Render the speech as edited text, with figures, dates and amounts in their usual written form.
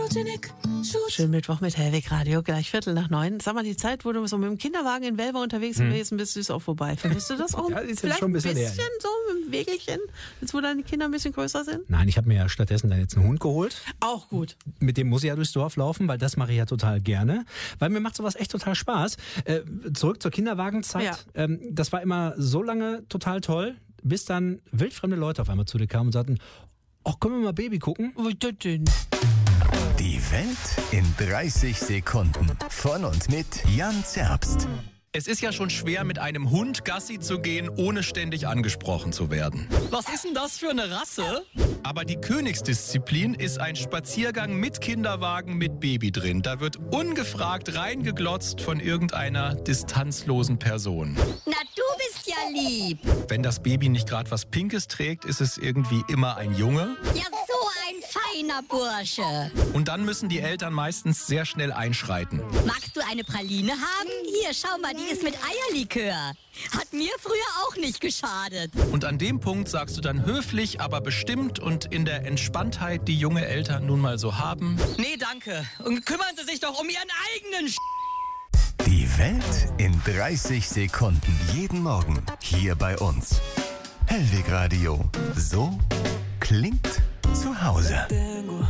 Schönen Mittwoch mit Hellwig Radio, gleich 8:45. Sag mal, die Zeit, wo du so mit dem Kinderwagen in Welver unterwegs gewesen bist, ist auch vorbei. Findest du das auch? Ja, ist vielleicht schon ein bisschen so mit dem Wägelchen, jetzt wo deine Kinder ein bisschen größer sind? Nein, ich habe mir ja stattdessen dann jetzt einen Hund geholt. Auch gut. Mit dem muss ich ja durchs Dorf laufen, weil das mache ich ja total gerne. Weil mir macht sowas echt total Spaß. Zurück zur Kinderwagenzeit. Ja. Das war immer so lange total toll, bis dann wildfremde Leute auf einmal zu dir kamen und sagten, ach, können wir mal Baby gucken? Die Welt in 30 Sekunden. Von und mit Jan Zerbst. Es ist ja schon schwer, mit einem Hund Gassi zu gehen, ohne ständig angesprochen zu werden. Was ist denn das für eine Rasse? Aber die Königsdisziplin ist ein Spaziergang mit Kinderwagen mit Baby drin. Da wird ungefragt reingeglotzt von irgendeiner distanzlosen Person. Na, du bist ja lieb. Wenn das Baby nicht gerade was Pinkes trägt, ist es irgendwie immer ein Junge. Ja, so ein feiner Bursche. Und dann müssen die Eltern meistens sehr schnell einschreiten. Magst du eine Praline haben? Hier, schau mal, die ist mit Eierlikör. Hat mir früher auch nicht geschadet. Und an dem Punkt sagst du dann höflich, aber bestimmt und in der Entspanntheit, die junge Eltern nun mal so haben: Nee, danke. Und kümmern Sie sich doch um Ihren eigenen Die Welt in 30 Sekunden. Jeden Morgen hier bei uns. Hellwig Radio. So klingt zu Hause.